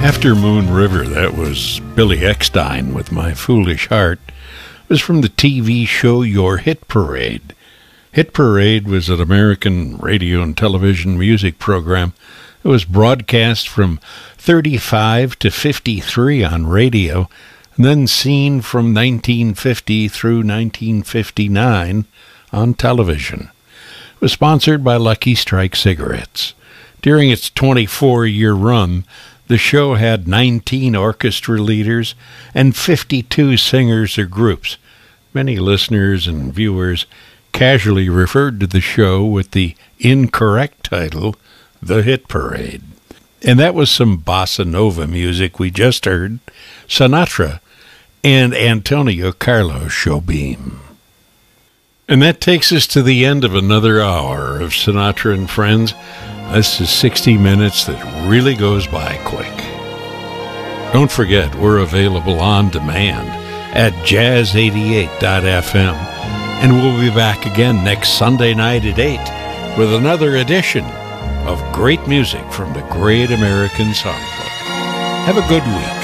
After Moon River, that was Billy Eckstine with My Foolish Heart. It was from the TV show Your Hit Parade. Hit Parade was an American radio and television music program. It was broadcast from 35 to 53 on radio, and then seen from 1950 through 1959 on television. It was sponsored by Lucky Strike Cigarettes. During its 24-year run, the show had 19 orchestra leaders and 52 singers or groups. Many listeners and viewers casually referred to the show with the incorrect title, The Hit Parade. And that was some bossa nova music we just heard, Sinatra and Antonio Carlos Jobim. And that takes us to the end of another hour of Sinatra and Friends. This is 60 minutes that really goes by quick. Don't forget, we're available on demand at jazz88.fm, and we'll be back again next Sunday night at 8 with another edition of great music from the Great American Songbook. Have a good week.